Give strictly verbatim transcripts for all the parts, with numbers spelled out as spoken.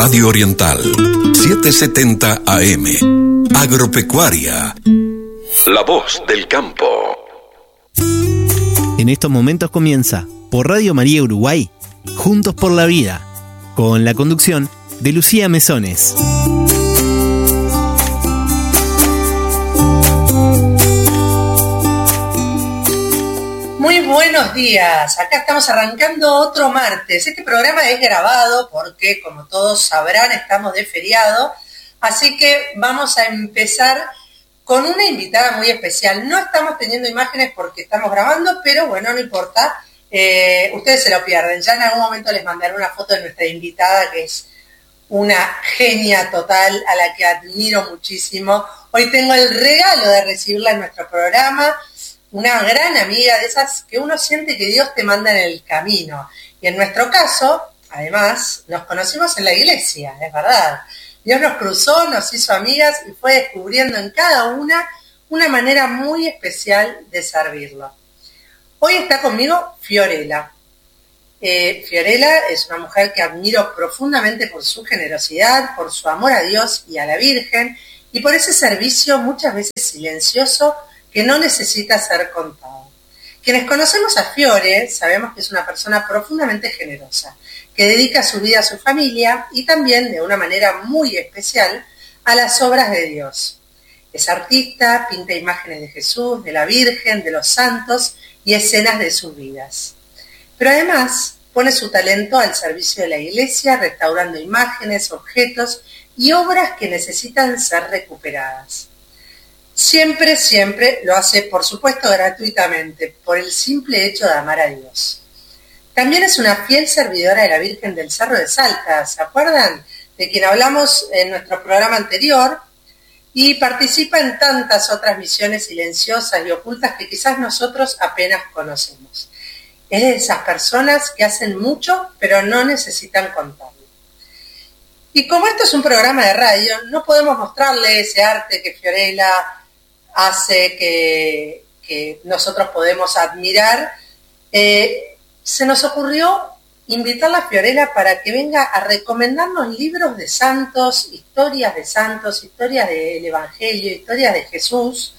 Radio Oriental, setecientos setenta A M. Agropecuaria. La voz del campo. En estos momentos comienza, por Radio María Uruguay, Juntos por la Vida, con la conducción de Lucía Mesones. Muy buenos días, acá estamos arrancando otro martes. Este programa es grabado porque, como todos sabrán, estamos de feriado, así que vamos a empezar con una invitada muy especial. No estamos teniendo imágenes porque estamos grabando, pero bueno, no importa, eh, ustedes se lo pierden. Ya en algún momento les mandaré una foto de nuestra invitada, que es una genia total, a la que admiro muchísimo. Hoy tengo el regalo de recibirla en nuestro programa. Una gran amiga de esas que uno siente que Dios te manda en el camino. Y en nuestro caso, además, nos conocimos en la iglesia, es verdad. Dios nos cruzó, nos hizo amigas y fue descubriendo en cada una una manera muy especial de servirlo. Hoy está conmigo Fiorella. Eh, Fiorella es una mujer que admiro profundamente por su generosidad, por su amor a Dios y a la Virgen, y por ese servicio muchas veces silencioso que no necesita ser contado. Quienes conocemos a Fiore sabemos que es una persona profundamente generosa, que dedica su vida a su familia y también, de una manera muy especial, a las obras de Dios. Es artista, pinta imágenes de Jesús, de la Virgen, de los santos y escenas de sus vidas. Pero además pone su talento al servicio de la iglesia, restaurando imágenes, objetos y obras que necesitan ser recuperadas. Siempre, siempre lo hace, por supuesto, gratuitamente, por el simple hecho de amar a Dios. También es una fiel servidora de la Virgen del Cerro de Salta, ¿se acuerdan? De quien hablamos en nuestro programa anterior, y participa en tantas otras misiones silenciosas y ocultas que quizás nosotros apenas conocemos. Es de esas personas que hacen mucho, pero no necesitan contarlo. Y como esto es un programa de radio, no podemos mostrarle ese arte que Fiorella hace, que, que nosotros podemos admirar. Eh, se nos ocurrió invitarla a Fiorella para que venga a recomendarnos libros de santos, historias de santos, historias del Evangelio, historias de Jesús.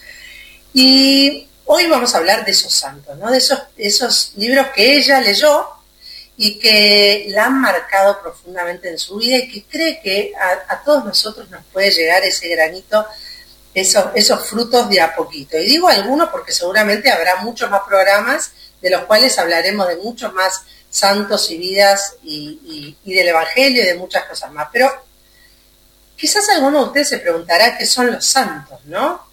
Y hoy vamos a hablar de esos santos, ¿no? De esos, esos libros que ella leyó y que la han marcado profundamente en su vida y que cree que a, a todos nosotros nos puede llegar ese granito, esos, esos frutos de a poquito. Y digo algunos porque seguramente habrá muchos más programas de los cuales hablaremos de muchos más santos y vidas y, y, y del Evangelio y de muchas cosas más. Pero quizás alguno de ustedes se preguntará qué son los santos, ¿no?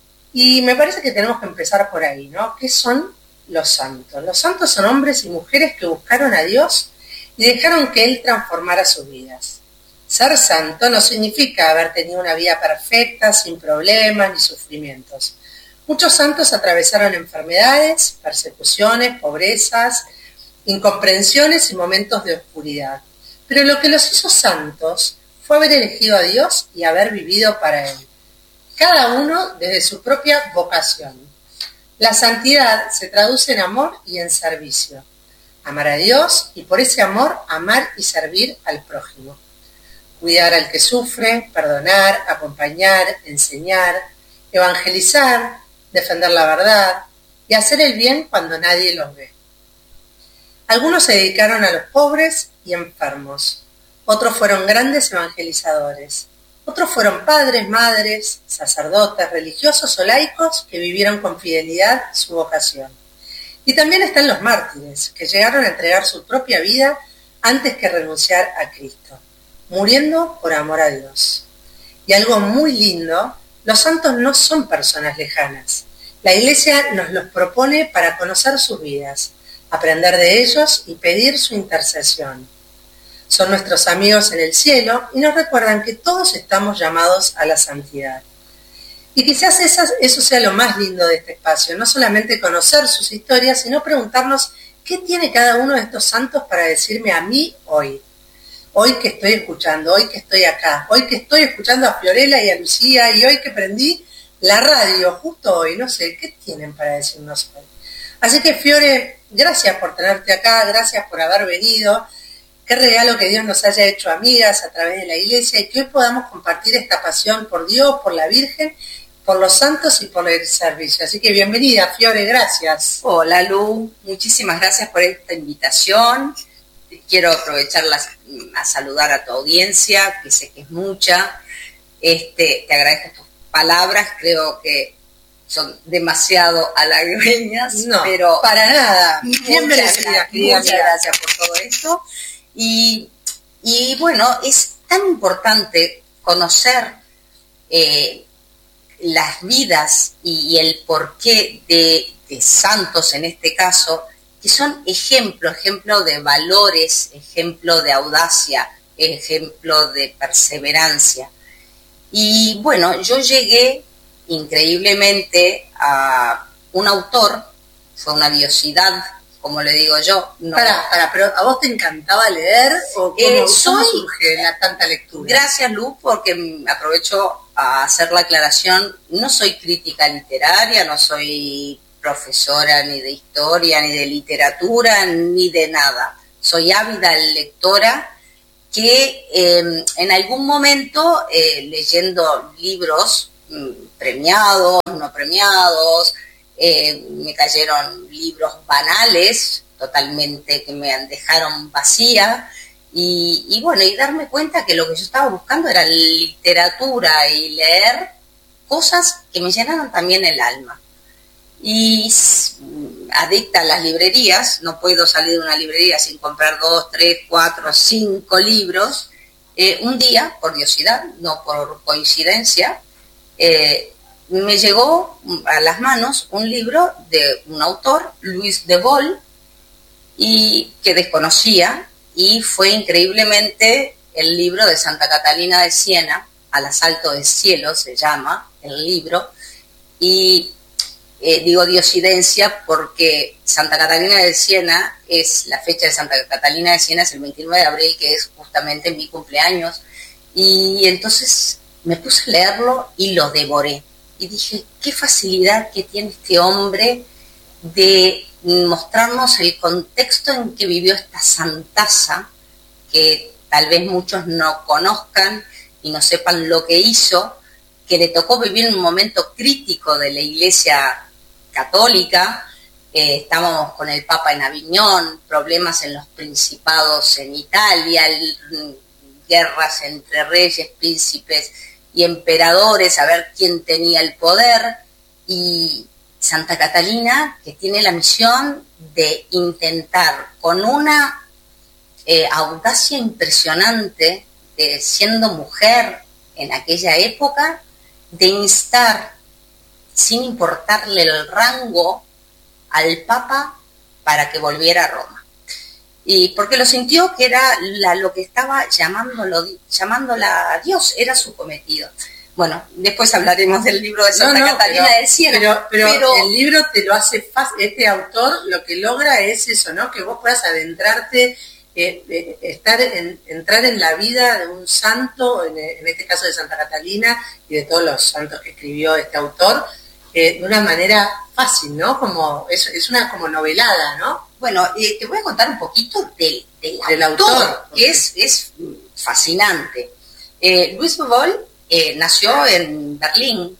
Y me parece que tenemos que empezar por ahí, ¿no? ¿Qué son los santos? Los santos son hombres y mujeres que buscaron a Dios y dejaron que Él transformara sus vidas. Ser santo no significa haber tenido una vida perfecta, sin problemas ni sufrimientos. Muchos santos atravesaron enfermedades, persecuciones, pobrezas, incomprensiones y momentos de oscuridad. Pero lo que los hizo santos fue haber elegido a Dios y haber vivido para Él, cada uno desde su propia vocación. La santidad se traduce en amor y en servicio. Amar a Dios y por ese amor amar y servir al prójimo. Cuidar al que sufre, perdonar, acompañar, enseñar, evangelizar, defender la verdad y hacer el bien cuando nadie los ve. Algunos se dedicaron a los pobres y enfermos. Otros fueron grandes evangelizadores. Otros fueron padres, madres, sacerdotes, religiosos o laicos que vivieron con fidelidad su vocación. Y también están los mártires, que llegaron a entregar su propia vida antes que renunciar a Cristo, muriendo por amor a Dios. Y algo muy lindo, los santos no son personas lejanas. La Iglesia nos los propone para conocer sus vidas, aprender de ellos y pedir su intercesión. Son nuestros amigos en el cielo y nos recuerdan que todos estamos llamados a la santidad. Y quizás esa, eso sea lo más lindo de este espacio, no solamente conocer sus historias, sino preguntarnos qué tiene cada uno de estos santos para decirme a mí hoy. Hoy que estoy escuchando, hoy que estoy acá, hoy que estoy escuchando a Fiorella y a Lucía y hoy que prendí la radio, justo hoy, no sé, ¿qué tienen para decirnos hoy? Así que Fiore, gracias por tenerte acá, gracias por haber venido. qué regalo que Dios nos haya hecho amigas a través de la iglesia y que hoy podamos compartir esta pasión por Dios, por la Virgen, por los santos y por el servicio. Así que bienvenida, Fiore, gracias. Hola, Lu, muchísimas gracias por esta invitación. Quiero aprovecharla a saludar a tu audiencia, que sé que es mucha. Este, te agradezco tus palabras, creo que son demasiado halagüeñas, no, pero para nada. Bien merecida. Muchas gracias por todo esto. Y, y bueno, es tan importante conocer eh, las vidas y, y el porqué de, de santos en este caso, que son ejemplo, ejemplo de valores, ejemplo de audacia, ejemplo de perseverancia. Y bueno, yo llegué increíblemente a un autor, fue una diosidad, como le digo yo. No, para, para, pero ¿a vos te encantaba leer o cómo, eh, ¿cómo soy, surge la tanta lectura? Gracias, Lu, porque aprovecho a hacer la aclaración, no soy crítica literaria, no soy profesora ni de historia, ni de literatura, ni de nada. Soy ávida lectora que eh, en algún momento, eh, leyendo libros mm, premiados, no premiados, eh, me cayeron libros banales, totalmente que me dejaron vacía, y, y bueno, y darme cuenta que lo que yo estaba buscando era literatura y leer cosas que me llenaran también el alma. Y adicta a las librerías, no puedo salir de una librería sin comprar dos, tres, cuatro, cinco libros. Eh, un día, por diosidad, no por coincidencia, eh, me llegó a las manos un libro de un autor, Louis de Wohl, y que desconocía, y fue increíblemente el libro de Santa Catalina de Siena, Al asalto del cielo se llama el libro, y Eh, digo diosidencia porque Santa Catalina de Siena es, la fecha de Santa Catalina de Siena es el veintinueve de abril, que es justamente mi cumpleaños, y entonces me puse a leerlo y lo devoré, y dije, qué facilidad que tiene este hombre de mostrarnos el contexto en que vivió esta santaza, que tal vez muchos no conozcan y no sepan lo que hizo, que le tocó vivir un momento crítico de la Iglesia católica. Eh, estábamos con el Papa en Aviñón, problemas en los principados en Italia, el, guerras entre reyes, príncipes y emperadores, a ver quién tenía el poder, y Santa Catalina, que tiene la misión de intentar, con una eh, audacia impresionante, eh, siendo mujer en aquella época, de instar, sin importarle el rango, al Papa para que volviera a Roma. Y porque lo sintió que era la, lo que estaba llamándolo, llamándola a Dios, era su cometido. Bueno, después hablaremos del libro de Santa no, no, Catalina pero, del Siena. Pero, pero, pero el libro te lo hace fácil, este autor lo que logra es eso, ¿no? Que vos puedas adentrarte, eh, eh, estar en, entrar en la vida de un santo, en, en este caso de Santa Catalina y de todos los santos que escribió este autor, eh, de una manera fácil, ¿no? Como es, es una como novelada, ¿no? Bueno, eh, te voy a contar un poquito del, del, del autor, autor, que es, es fascinante. Eh, Louis de Wohl eh, nació en Berlín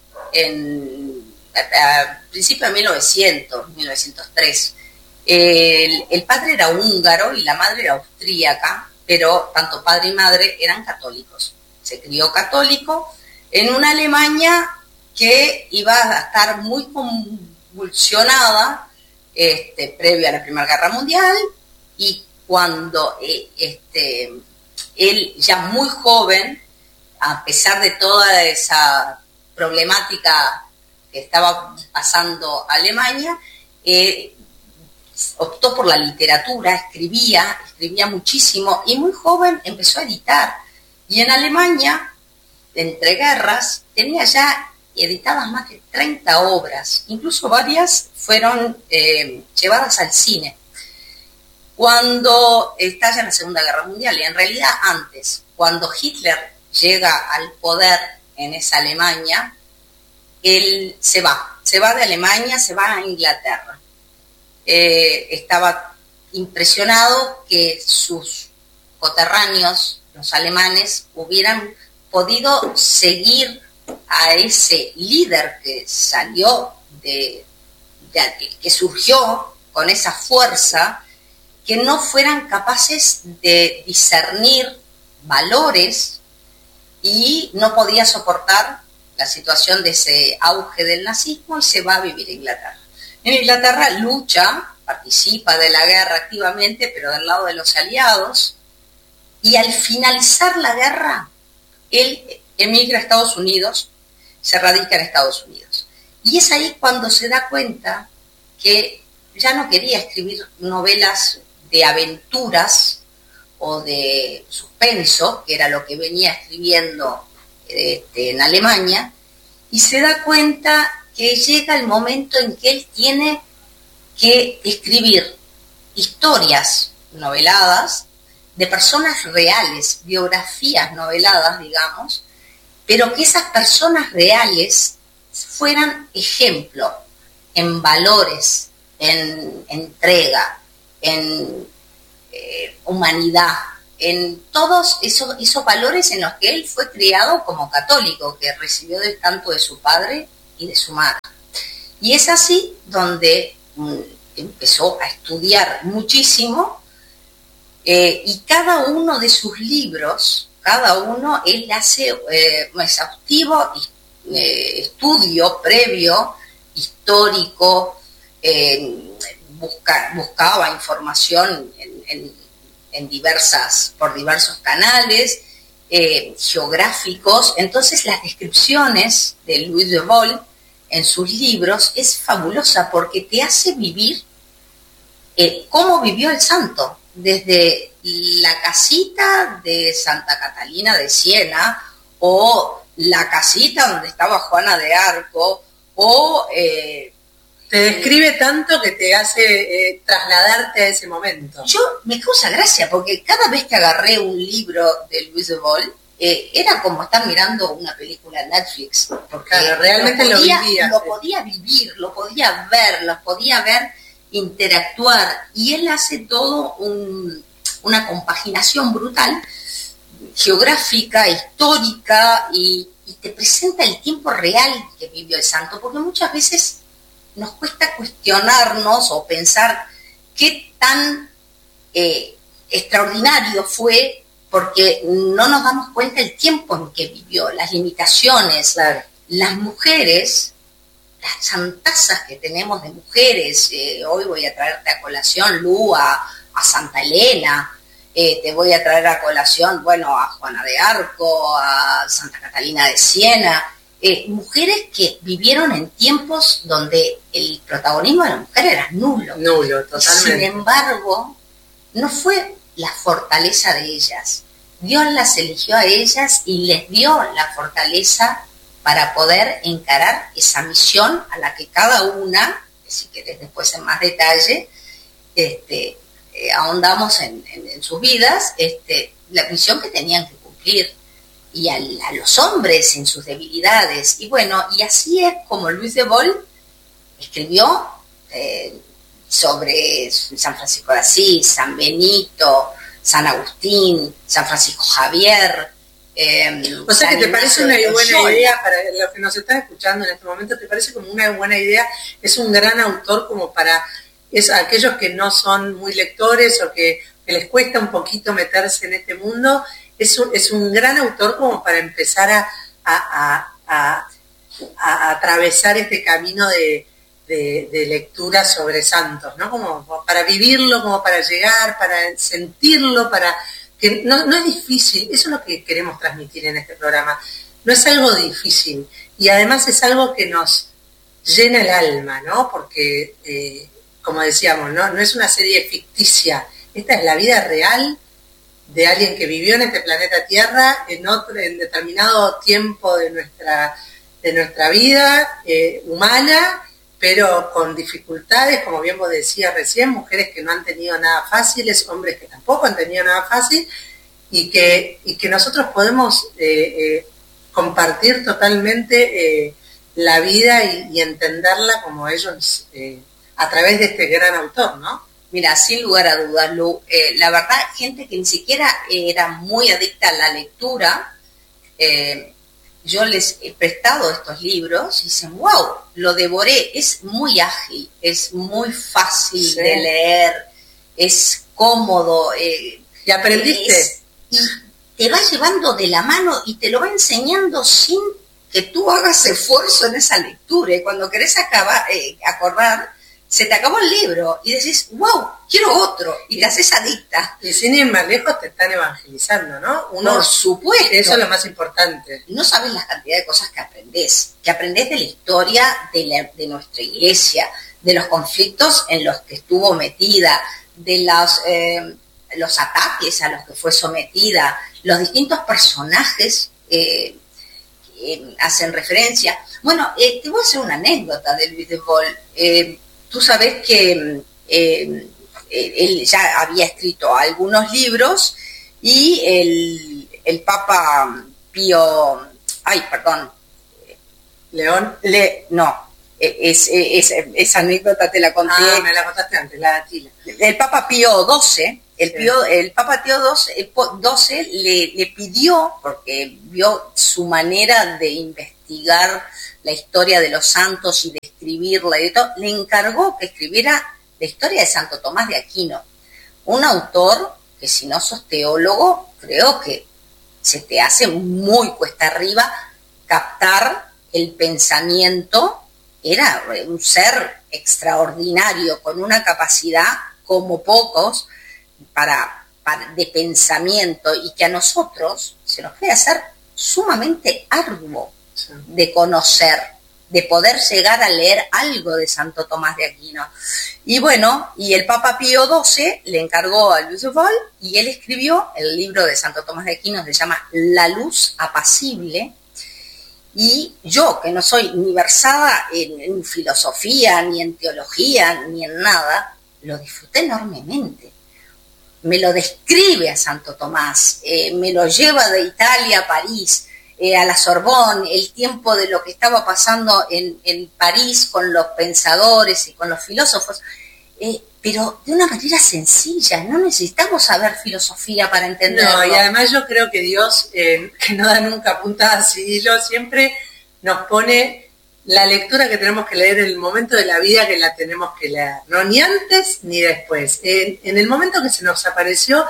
en a, a principios de mil novecientos, mil novecientos tres. Eh, el, el padre era húngaro y la madre era austríaca, pero tanto padre y madre eran católicos. Se crió católico en una Alemania que iba a estar muy convulsionada este, previo a la Primera Guerra Mundial, y cuando eh, este, él, ya muy joven, a pesar de toda esa problemática que estaba pasando Alemania, eh, optó por la literatura, escribía, escribía muchísimo, y muy joven empezó a editar. Y en Alemania, entre guerras, tenía ya editadas más de treinta obras, incluso varias fueron eh, llevadas al cine. Cuando estalla la Segunda Guerra Mundial, y en realidad antes, cuando Hitler llega al poder en esa Alemania, él se va, se va de Alemania, se va a Inglaterra. Eh, estaba impresionado que sus coterráneos, los alemanes, hubieran podido seguir a ese líder que salió de, de que surgió con esa fuerza, que no fueran capaces de discernir valores y no podía soportar la situación de ese auge del nazismo y se va a vivir a Inglaterra. En Inglaterra lucha, participa de la guerra activamente, pero del lado de los aliados, y al finalizar la guerra, él emigra a Estados Unidos, se radica en Estados Unidos. Y es ahí cuando se da cuenta que ya no quería escribir novelas de aventuras o de suspenso, que era lo que venía escribiendo este, en Alemania, y se da cuenta que llega el momento en que él tiene que escribir historias noveladas de personas reales, biografías noveladas, digamos, pero que esas personas reales fueran ejemplo en valores, en entrega, en eh, humanidad, en todos esos, esos valores en los que él fue criado como católico, que recibió del canto de su padre y de su madre. Y es así donde mm, empezó a estudiar muchísimo, eh, y cada uno de sus libros, cada uno, él hace eh, un exhaustivo eh, estudio previo, histórico, eh, busca, buscaba información en, en, en diversas, por diversos canales, eh, geográficos. Entonces las descripciones de Louis de Wohl en sus libros es fabulosa porque te hace vivir eh, cómo vivió el santo, desde la casita de Santa Catalina de Siena, o la casita donde estaba Juana de Arco, o... Eh, te describe tanto que te hace eh, trasladarte a ese momento. Yo, me causa gracia, porque cada vez que agarré un libro de Louis de Wohl, eh, era como estar mirando una película en Netflix, porque claro, realmente lo podía, lo, vivía, lo sí. podía vivir, lo podía ver, lo podía ver, interactuar, y él hace todo un, una compaginación brutal, geográfica, histórica, y, y te presenta el tiempo real que vivió el santo, porque muchas veces nos cuesta cuestionarnos o pensar qué tan eh, extraordinario fue, porque no nos damos cuenta el tiempo en que vivió, las limitaciones, claro. Las mujeres, las chantazas que tenemos de mujeres, eh, hoy voy a traerte a colación, Lu, a, a Santa Elena, eh, te voy a traer a colación, bueno, a Juana de Arco, a Santa Catalina de Siena, eh, mujeres que vivieron en tiempos donde el protagonismo de la mujer era nulo. Nulo, totalmente. Sin embargo, no fue la fortaleza de ellas. Dios las eligió a ellas y les dio la fortaleza para poder encarar esa misión a la que cada una, si querés después en más detalle, este, eh, ahondamos en, en, en sus vidas, este, la misión que tenían que cumplir, y a, a los hombres en sus debilidades. Y bueno, y así es como Louis de Wohl escribió eh, sobre San Francisco de Asís, San Benito, San Agustín, San Francisco Javier. Eh, o sea San que te parece Ignacio una buena Loyola. idea, para los que nos están escuchando en este momento, te parece como una buena idea, es un gran autor como para es, aquellos que no son muy lectores o que, que les cuesta un poquito meterse en este mundo, es un, es un gran autor como para empezar a, a, a, a, a atravesar este camino de, de, de lectura sobre santos, ¿no? Como para vivirlo, como para llegar, para sentirlo, para... que no, no es difícil, eso es lo que queremos transmitir en este programa, no es algo difícil, y además es algo que nos llena el alma, ¿no? Porque, eh, como decíamos, ¿no? No es una serie ficticia, esta es la vida real de alguien que vivió en este planeta Tierra en otro, en determinado tiempo de nuestra, de nuestra vida eh, humana, pero con dificultades, como bien vos decías recién, mujeres que no han tenido nada fáciles, hombres que tampoco han tenido nada fácil, y que, y que nosotros podemos eh, eh, compartir totalmente eh, la vida y, y entenderla como ellos, eh, a través de este gran autor, ¿no? Mira, sin lugar a dudas, Lu, eh, la verdad, gente que ni siquiera era muy adicta a la lectura, eh, yo les he prestado estos libros y dicen, wow, lo devoré, es muy ágil, es muy fácil sí. de leer, es cómodo. Eh, ¿Y aprendiste? Es, y te va llevando de la mano y te lo va enseñando sin que tú hagas esfuerzo en esa lectura. Y cuando querés acabar, eh, acordar, se te acabó el libro y decís, wow, quiero otro, y te haces adicta. Y sin ir más lejos te están evangelizando, ¿no? Uno, por supuesto. Eso es lo más importante. No sabes la cantidad de cosas que aprendés, que aprendés de la historia de, la, de nuestra iglesia, de los conflictos en los que estuvo metida, de los, eh, los ataques a los que fue sometida, los distintos personajes eh, que hacen referencia. Bueno, eh, te voy a hacer una anécdota de Luis de Vol. Eh, Tú sabes que eh, él ya había escrito algunos libros y el, el Papa Pío, ay, perdón, León, Le, no, es, es, es, esa anécdota te la conté. Ah, me la contaste antes, la de Atila. El Papa Pío doce, el, sí. Pío, el Papa Pío doce le, le pidió, porque vio su manera de investigar la historia de los santos y de escribirla y de todo, le encargó que escribiera la historia de Santo Tomás de Aquino, un autor que si no sos teólogo, creo que se te hace muy cuesta arriba captar el pensamiento. Era un ser extraordinario, con una capacidad como pocos para, para de pensamiento, y que a nosotros se nos puede hacer sumamente arduo de conocer, de poder llegar a leer algo de Santo Tomás de Aquino. Y bueno, y el Papa Pío doce le encargó a Luis de Vol y él escribió el libro de Santo Tomás de Aquino, se llama La luz apacible. Y yo, que no soy ni versada en, en filosofía, ni en teología, ni en nada, lo disfruté enormemente. Me lo describe a Santo Tomás, eh, me lo lleva de Italia a París, Eh, a la Sorbonne, el tiempo de lo que estaba pasando en, en París con los pensadores y con los filósofos, eh, pero de una manera sencilla. No necesitamos saber filosofía para entenderlo. No, y además yo creo que Dios, eh, que no da nunca puntadas sin hilo, siempre nos pone la lectura que tenemos que leer en el momento de la vida que la tenemos que leer, no ni antes ni después. En, en el momento que se nos apareció,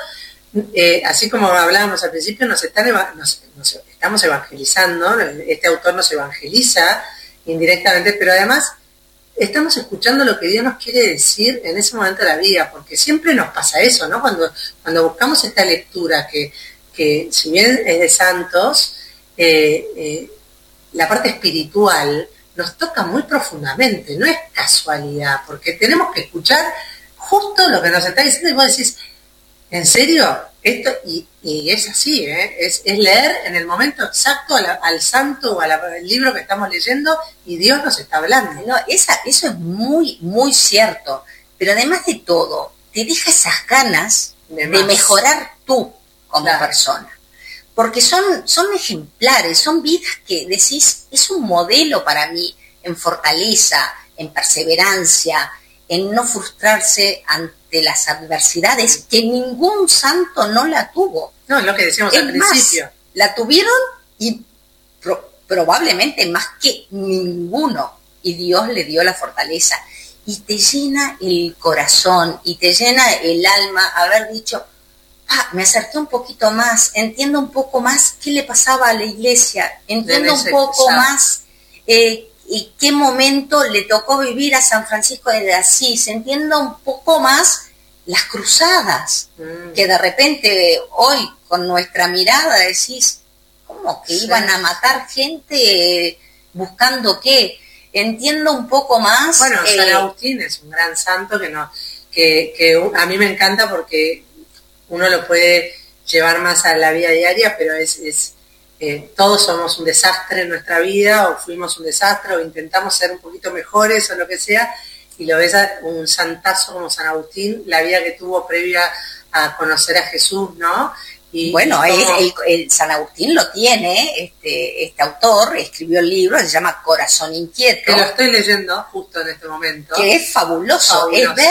Eh, así como hablábamos al principio, nos, están eva- nos, nos estamos evangelizando, este autor nos evangeliza indirectamente, pero además estamos escuchando lo que Dios nos quiere decir en ese momento de la vida, porque siempre nos pasa eso, ¿no? Cuando, cuando buscamos esta lectura que, que si bien es de santos, eh, eh, la parte espiritual nos toca muy profundamente, no es casualidad, porque tenemos que escuchar justo lo que nos está diciendo y vos decís, ¿en serio? Esto y, y es así, ¿eh? es, es leer en el momento exacto a la, al santo o a la, al libro que estamos leyendo y Dios nos está hablando. No, esa, eso es muy, muy cierto. Pero además de todo, te deja esas ganas de, de mejorar tú como claro. persona. Porque son, son ejemplares, son vidas que decís, es un modelo para mí en fortaleza, en perseverancia, en no frustrarse ante las adversidades, que ningún santo no la tuvo. No, es lo que decíamos al principio. Más, la tuvieron y pro, probablemente más que ninguno, y Dios le dio la fortaleza. Y te llena el corazón, y te llena el alma haber dicho, ah, me acerqué un poquito más, entiendo un poco más qué le pasaba a la iglesia, entiendo un poco exacto. más... Eh, y qué momento le tocó vivir a San Francisco de Asís, entiendo un poco más las cruzadas, mm. que de repente hoy con nuestra mirada decís, ¿cómo que sí. iban a matar gente buscando qué? Entiendo un poco más... Bueno, eh, San Agustín es un gran santo que, no, que, que a mí me encanta porque uno lo puede llevar más a la vida diaria, pero es... es Eh, todos somos un desastre en nuestra vida, o fuimos un desastre, o intentamos ser un poquito mejores, o lo que sea, y lo ves a un santazo como San Agustín, la vida que tuvo previa a conocer a Jesús, ¿no? Y, bueno, y como... el, el, el San Agustín lo tiene, este, este autor escribió el libro, se llama Corazón Inquieto. Que lo estoy leyendo justo en este momento. Que es fabuloso, fabuloso. Es ver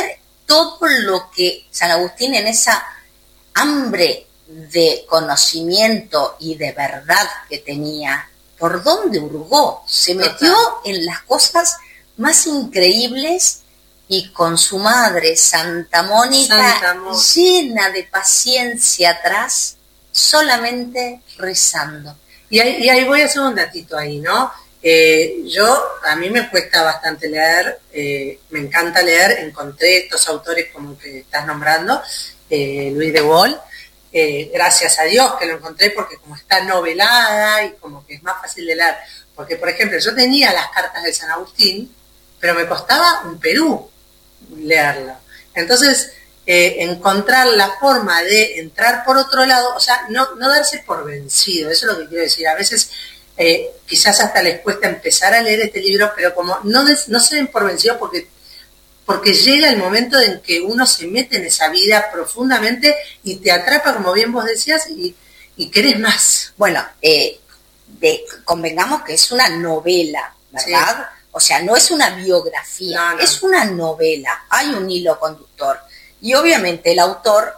todo lo que San Agustín, en esa hambre de conocimiento y de verdad que tenía, ¿por dónde hurgó? Se metió en las cosas más increíbles y con su madre, Santa Mónica, Santa Mónica, llena de paciencia atrás, solamente rezando. Y ahí, y ahí voy a hacer un datito ahí, ¿no? Eh, yo, a mí me cuesta bastante leer, eh, me encanta leer, encontré estos autores como que estás nombrando, eh, Luis de Gaulle, eh, gracias a Dios que lo encontré, porque como está novelada y como que es más fácil de leer, porque por ejemplo yo tenía las cartas de San Agustín, pero me costaba un Perú leerlo, entonces eh, encontrar la forma de entrar por otro lado, o sea, no, no darse por vencido, eso es lo que quiero decir, a veces eh, quizás hasta les cuesta empezar a leer este libro, pero como no, des, no se den por vencidos porque porque llega el momento en que uno se mete en esa vida profundamente y te atrapa, como bien vos decías, y, y querés más. Bueno, eh, de, convengamos que es una novela, ¿verdad? Sí. O sea, no es una biografía, no, no. Es una novela, hay un hilo conductor. Y obviamente el autor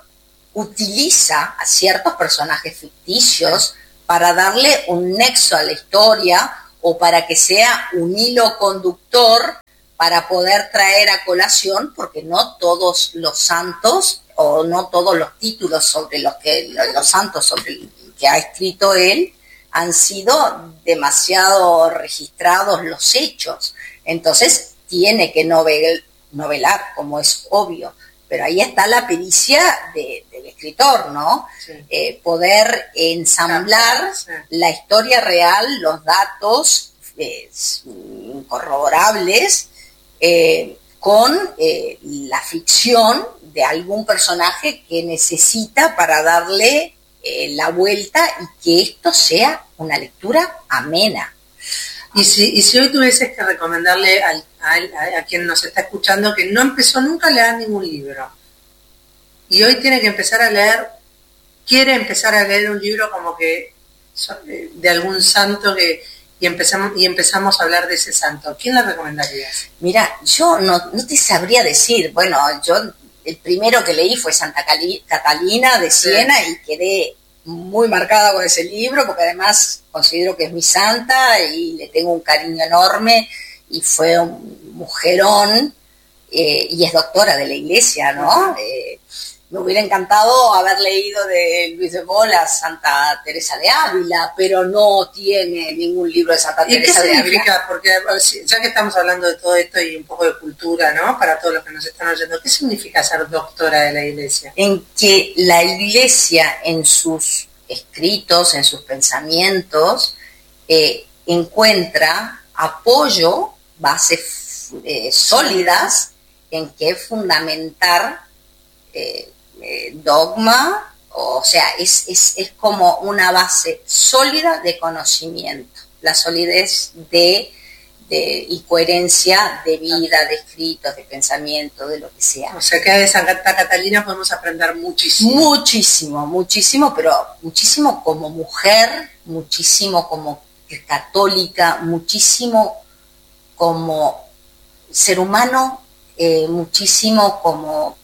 utiliza a ciertos personajes ficticios para darle un nexo a la historia o para que sea un hilo conductor para poder traer a colación, porque no todos los santos o no todos los títulos sobre los que los santos sobre los que ha escrito él han sido demasiado registrados los hechos. Entonces tiene que novel, novelar, como es obvio. Pero ahí está la pericia de, del escritor, ¿no? Sí. Eh, poder ensamblar sí. la historia real, los datos eh, corroborables, Eh, con eh, la ficción de algún personaje que necesita para darle eh, la vuelta y que esto sea una lectura amena. Y si, y si hoy tuvieses que recomendarle al, a, a quien nos está escuchando que no empezó nunca a leer ningún libro y hoy tiene que empezar a leer, quiere empezar a leer un libro como que de algún santo que Y empezamos, y empezamos a hablar de ese santo, ¿quién le recomendarías? Mira, yo no, no te sabría decir, bueno, yo el primero que leí fue Santa Cali, Catalina de Siena sí. y quedé muy marcada con ese libro, porque además considero que es mi santa y le tengo un cariño enorme, y fue un mujerón, eh, y es doctora de la iglesia, ¿no? Uh-huh. Eh, me hubiera encantado haber leído de Luis de Gaulle a Santa Teresa de Ávila, pero no tiene ningún libro de Santa Teresa de Ávila. ¿Y qué significa? Porque ya que estamos hablando de todo esto y un poco de cultura, ¿no? Para todos los que nos están oyendo, ¿qué significa ser doctora de la iglesia? En que la iglesia, en sus escritos, en sus pensamientos, eh, encuentra apoyo, bases eh, sólidas en que fundamentar eh, Eh, dogma, o sea, es, es, es como una base sólida de conocimiento, la solidez de, de y coherencia de vida, de escritos, de pensamiento, de lo que sea. O sea que de Santa Catalina podemos aprender muchísimo. Muchísimo, muchísimo, pero muchísimo como mujer, muchísimo como católica, muchísimo como ser humano, eh, muchísimo como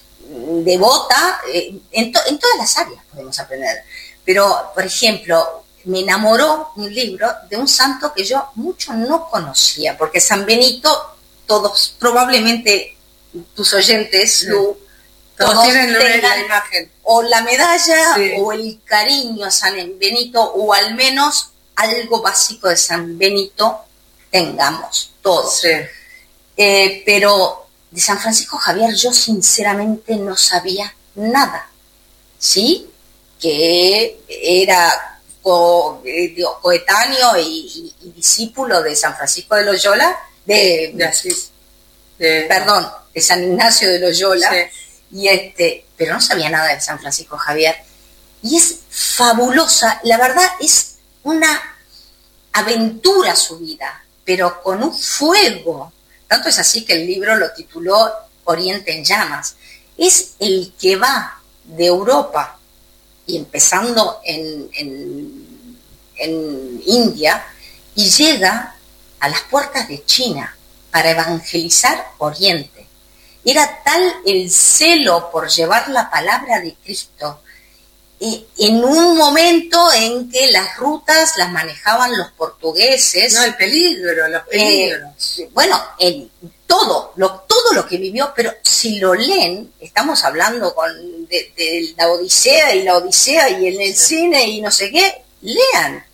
devota, eh, en, to, en todas las áreas podemos aprender. Pero, por ejemplo, me enamoró un libro de un santo que yo mucho no conocía, porque San Benito, todos, probablemente tus oyentes, sí. Lu, todos, todos tienen la imagen. O la medalla, sí. o el cariño a San Benito, o al menos algo básico de San Benito tengamos, todos. Sí. Eh, pero de San Francisco Javier yo sinceramente no sabía nada, ¿sí? Que era co, eh, digo, coetáneo y, y, y discípulo de San Francisco de Loyola, de, de Asís, de, perdón, de San Ignacio de Loyola, sí. y este, pero no sabía nada de San Francisco Javier. Y es fabulosa, la verdad es una aventura su vida, pero con un fuego. Tanto es así que el libro lo tituló Oriente en llamas. Es el que va de Europa y empezando en, en, en India y llega a las puertas de China para evangelizar Oriente. era tal el celo por llevar la palabra de Cristo, eh, en un momento en que las rutas las manejaban los portugueses. No, el peligro, los peligros. Eh, bueno, el, todo, lo, todo lo que vivió, pero si lo leen, estamos hablando con de, de la Odisea y la Odisea y en el sí. cine y no sé qué, lean.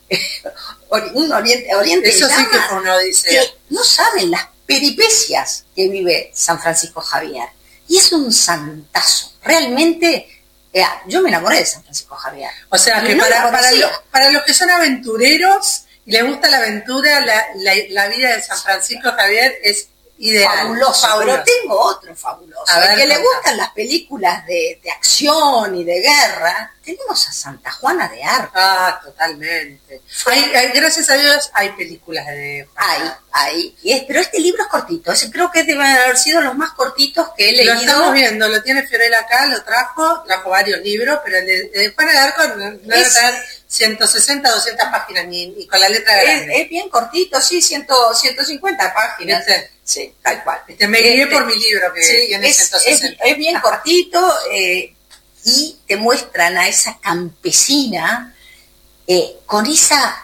un Oriente, Oriente Eso sí que fue una Odisea. Que no saben las peripecias que vive San Francisco Javier. Y es un santazo. Realmente, eh, yo me enamoré de San Francisco Javier. O sea, que no para, para, lo, para los que son aventureros y les gusta la aventura, la, la, la vida de San Francisco Javier es ideal. Fabuloso, fabuloso. Pero tengo otro fabuloso. A ver, que le gustan las películas de, de acción y de guerra, tenemos a Santa Juana de Arco. Ah, totalmente. Hay, hay, gracias a Dios hay películas de Juana. Hay, hay. Y es, pero este libro es cortito. Ese creo que deben haber sido los más cortitos que he leído. Lo estamos viendo, lo tiene Fiorella acá, lo trajo, trajo varios libros, pero el de, de Juana de Arco no, no es, debe tener ciento sesenta, doscientas páginas ni, ni con la letra grande. Es, es bien cortito, sí, cien, ciento cincuenta páginas. ¿Viste? Sí, tal cual. Este, me guié este, por mi libro que sí, tiene es, ciento sesenta. Es, es bien cortito eh, y te muestran a esa campesina eh, con esa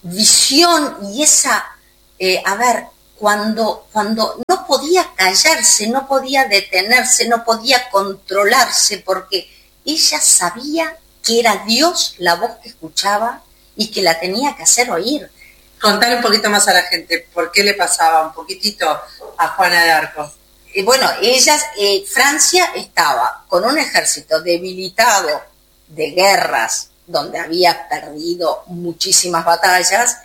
visión y esa, eh, a ver, cuando, cuando no podía callarse, no podía detenerse, no podía controlarse, porque ella sabía que era Dios la voz que escuchaba y que la tenía que hacer oír. Contar un poquito más a la gente, ¿por qué le pasaba un poquitito a Juana de Arco? Eh, bueno, ellas, eh, Francia estaba con un ejército debilitado de guerras, donde había perdido muchísimas batallas,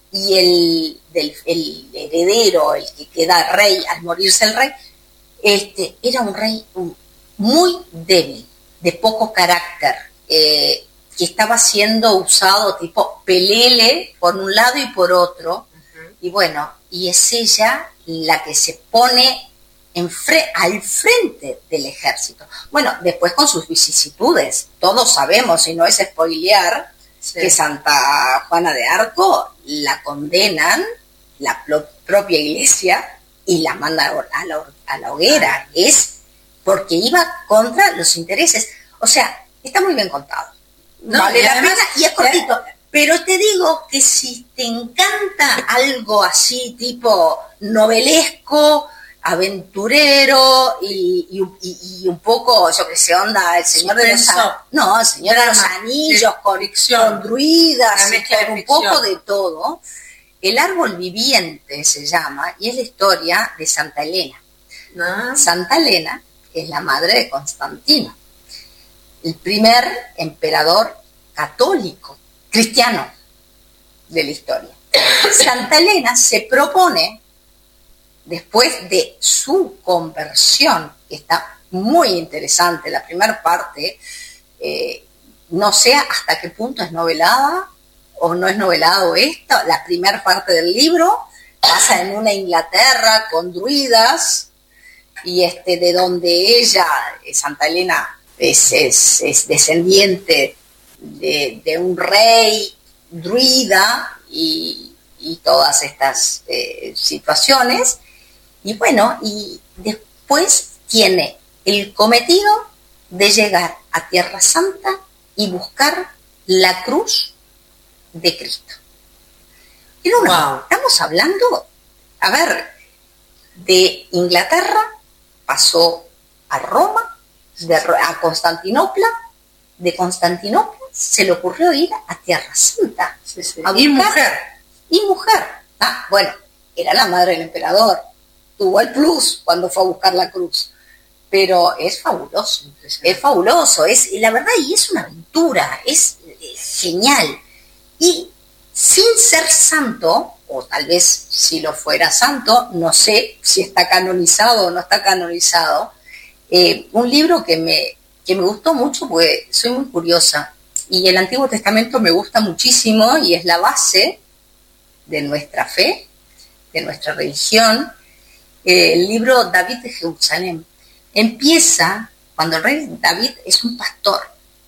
y el, del, el heredero, el que queda rey, al morirse el rey, este, era un rey muy débil, de poco carácter, eh, que estaba siendo usado tipo pelele por un lado y por otro, uh-huh. Y bueno, y es ella la que se pone en fre- al frente del ejército. Bueno, después con sus vicisitudes, todos sabemos, y no es spoilear, sí. Que Santa Juana de Arco la condenan, la pro- propia iglesia, y la manda a la, a la hoguera, uh-huh. Es porque iba contra los intereses, o sea, está muy bien contado. No, vale la además, pena y es cortito. Ya, pero te digo que si te encanta algo así, tipo novelesco, aventurero y, y, y, y un poco, yo que sé, onda, el Señor de los Anillos. No, el Señor de los Anillos, con, con druidas, con un poco de todo. El árbol viviente se llama, y es la historia de Santa Elena. Ah. Santa Elena es la madre de Constantino, el primer emperador católico, cristiano de la historia. Santa Elena se propone, después de su conversión, que está muy interesante, la primera parte, eh, no sé hasta qué punto es novelada o no es novelado esto, la primera parte del libro pasa en una Inglaterra con druidas, y este, de donde ella, Santa Elena, Es, es, es descendiente de, de un rey druida y, y todas estas eh, situaciones, y bueno, y después tiene el cometido de llegar a Tierra Santa y buscar la cruz de Cristo. Pero no, wow. Estamos hablando, a ver, de Inglaterra pasó a Roma, De, a Constantinopla, de Constantinopla se le ocurrió ir a Tierra Santa. Sí, sí. A buscar, y mujer. Y mujer. Ah, bueno, era la madre del emperador. Tuvo el plus cuando fue a buscar la cruz. Pero es fabuloso. Es fabuloso. Es, la verdad, y es una aventura. Es, es genial. Y sin ser santo, o tal vez si lo fuera santo, no sé si está canonizado o no está canonizado. Eh, un libro que me, que me gustó mucho porque soy muy curiosa y el Antiguo Testamento me gusta muchísimo y es la base de nuestra fe, de nuestra religión. Eh, el libro David de Jerusalén empieza cuando el rey David es un pastor,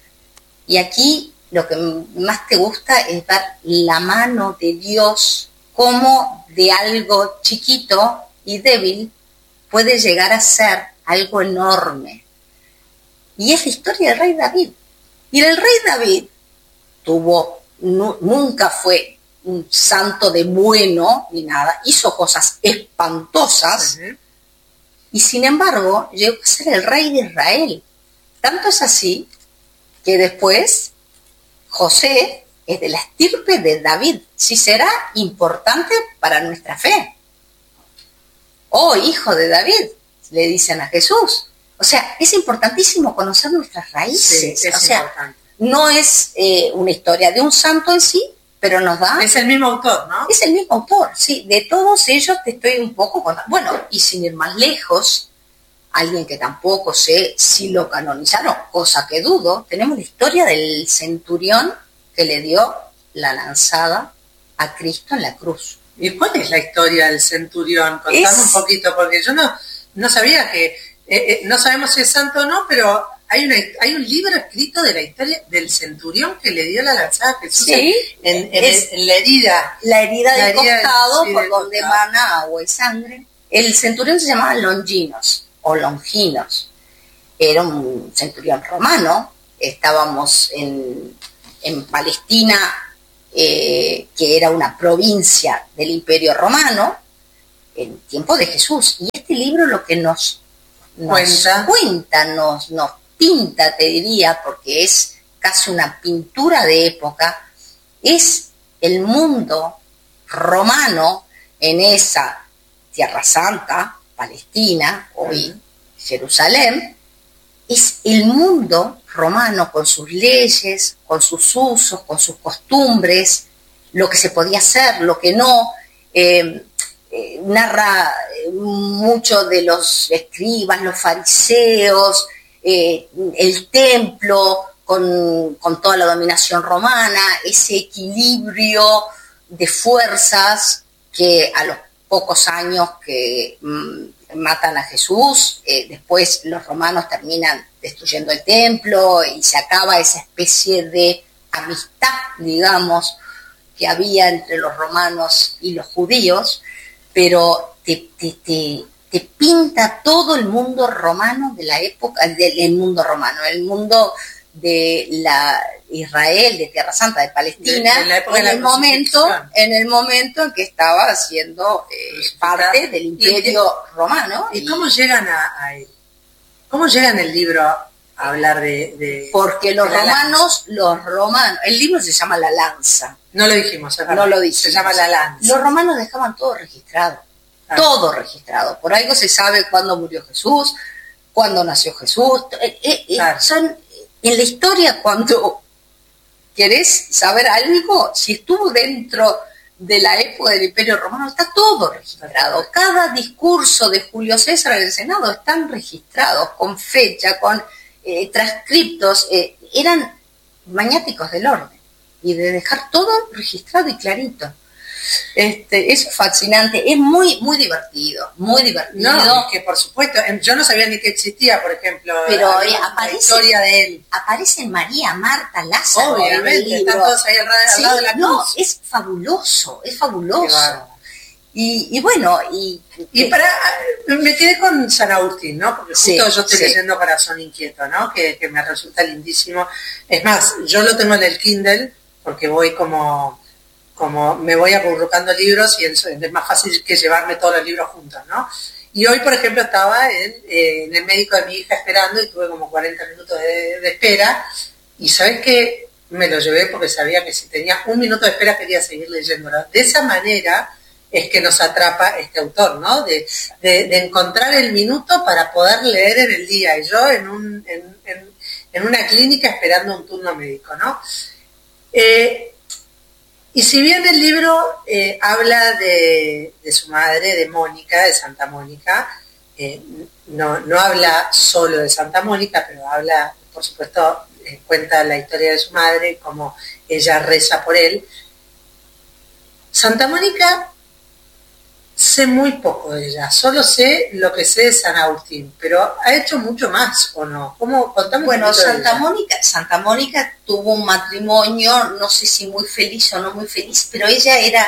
y aquí lo que más te gusta es ver la mano de Dios, cómo de algo chiquito y débil puede llegar a ser algo enorme. Y es la historia del rey David. Y el rey David tuvo, no, nunca fue un santo de bueno ni nada, hizo cosas espantosas, uh-huh. y sin embargo llegó a ser el rey de Israel. Tanto es así que después José es de la estirpe de David. Sí, será importante para nuestra fe. Oh, hijo de David, le dicen a Jesús. O sea, es importantísimo conocer nuestras raíces. Sí, es o sea, importante. No es eh, una historia de un santo en sí, pero nos da... Es el mismo autor, ¿no? Es el mismo autor, sí. De todos ellos te estoy un poco contando. Bueno, y sin ir más lejos, alguien que tampoco sé si lo canonizaron, cosa que dudo, tenemos la historia del centurión que le dio la lanzada a Cristo en la cruz. ¿Y cuál es la historia del centurión? Contame es... un poquito, porque yo no, no sabía que... Eh, eh, no sabemos si es santo o no, pero hay una hay un libro escrito de la historia del centurión que le dio la lanzada a Jesús, sí, en, en, es en la herida. La herida del la herida costado, del, sí, por del donde costado. emana agua y sangre. El centurión se llamaba Longinos, o Longinos. Era un centurión romano. Estábamos en, en Palestina, eh, que era una provincia del Imperio Romano, en tiempo de Jesús. Y este libro lo que nos, nos cuenta, cuenta nos, nos pinta, te diría, porque es casi una pintura de época, es el mundo romano en esa Tierra Santa, Palestina, hoy Jerusalén. Es el mundo romano con sus leyes, con sus usos, con sus costumbres, lo que se podía hacer, lo que no. Eh, eh, narra mucho de los escribas, los fariseos, eh, el templo con, con toda la dominación romana, ese equilibrio de fuerzas que a los pocos años que mmm, matan a Jesús, eh, después los romanos terminan destruyendo el templo y se acaba esa especie de amistad, digamos, que había entre los romanos y los judíos, pero te, te, te, te pinta todo el mundo romano de la época, del el mundo romano, el mundo de la Israel, de Tierra Santa, de Palestina, de, de la época en, de la el momento, en el momento en que estaba siendo eh, parte del Imperio ¿Y, Romano. ¿Y, y cómo llegan a, a él? ¿Cómo llegan el libro a hablar de...? de Porque los de romanos, los romanos, el libro se llama La Lanza. No lo dijimos, ¿verdad? No lo dijimos. Se llama La Lanza. Los romanos dejaban todo registrado, ah. todo registrado. Por algo se sabe cuándo murió Jesús, cuándo nació Jesús. Eh, eh, claro. Son... En la historia, cuando querés saber algo, si estuvo dentro de la época del Imperio Romano, está todo registrado. Cada discurso de Julio César en el Senado están registrados, con fecha, con eh, transcriptos. Eh, eran maniáticos del orden y de dejar todo registrado y clarito. Este, es fascinante, es muy muy divertido, muy divertido. No, es que por supuesto, yo no sabía ni que existía, por ejemplo, pero la, eh, la aparece, historia de él. Aparecen María, Marta, Lázaro. Obviamente, están todos ahí al lado, sí, al lado de la cruz. No, es fabuloso, es fabuloso. Y, y bueno, y, y para me quedé con San Agustín, ¿no? Porque justo sí, yo estoy sí. leyendo Corazón Inquieto, ¿no? Que, que me resulta lindísimo. Es más, yo lo tengo en el Kindle porque voy como como me voy acurrucando libros y es más fácil que llevarme todos los libros juntos, ¿no? Y hoy, por ejemplo, estaba en, eh, en el médico de mi hija esperando y tuve como cuarenta minutos de, de espera y ¿sabes qué? Me lo llevé porque sabía que si tenía un minuto de espera quería seguir leyéndolo. De esa manera es que nos atrapa este autor, ¿no? De, de, de encontrar el minuto para poder leer en el día y yo en, un, en, en, en una clínica esperando un turno médico, ¿no? Eh, Y si bien el libro eh, habla de, de su madre, de Mónica, de Santa Mónica, eh, no, no habla solo de Santa Mónica, pero habla, por supuesto, eh, cuenta la historia de su madre, cómo ella reza por él. Santa Mónica, sé muy poco de ella, solo sé lo que sé de San Agustín, pero ha hecho mucho más, ¿o no? ¿Cómo, contame bueno, un Santa Mónica, Santa Mónica tuvo un matrimonio, no sé si muy feliz o no muy feliz, pero ella era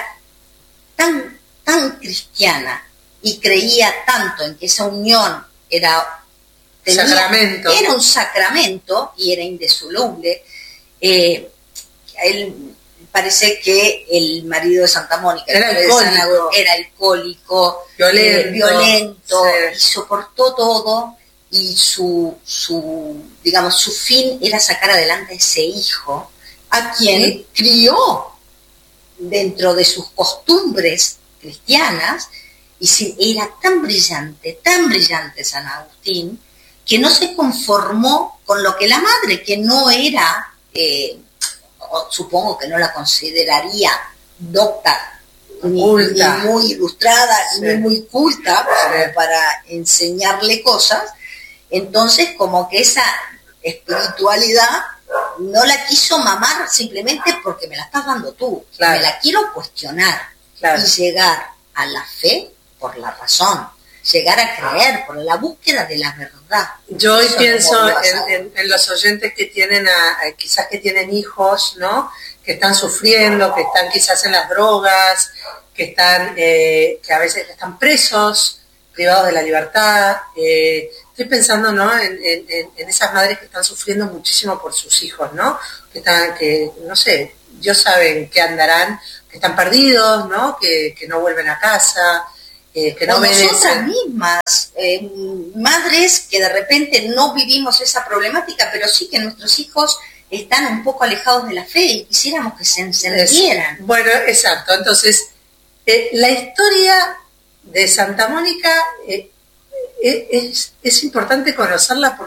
tan, tan cristiana y creía tanto en que esa unión era tenía, sacramento. Era un sacramento y era indisoluble. Eh, él, parece que el marido de Santa Mónica era alcohólico, era alcohólico violento, eh, violento sí. Y soportó todo, y su, su, digamos, su fin era sacar adelante a ese hijo, a quien ¿sí? crió dentro de sus costumbres cristianas, y si, era tan brillante, tan brillante San Agustín, que no se conformó con lo que la madre, que no era, eh, supongo que no la consideraría docta, ni, ni muy ilustrada, sí. ni muy culta, sí. para enseñarle cosas, entonces como que esa espiritualidad no la quiso mamar simplemente porque me la estás dando tú, claro. me la quiero cuestionar, claro. y llegar a la fe por la razón, llegar a creer por la búsqueda de la verdad. Yo hoy pienso en, en, en los oyentes que tienen, a, a, quizás que tienen hijos, ¿no? Que están sufriendo, que están quizás en las drogas, que están, eh, que a veces están presos, privados de la libertad. Eh, estoy pensando, ¿no? En, en, en esas madres que están sufriendo muchísimo por sus hijos, ¿no? Que están, que no sé, Dios sabe qué andarán, que están perdidos, ¿no? Que, que no vuelven a casa. Eh, que no o nosotras mismas, eh, madres que de repente no vivimos esa problemática, pero sí que nuestros hijos están un poco alejados de la fe y quisiéramos que se encendieran. Es, bueno, exacto. Entonces, eh, la historia de Santa Mónica eh, es, es importante conocerla porque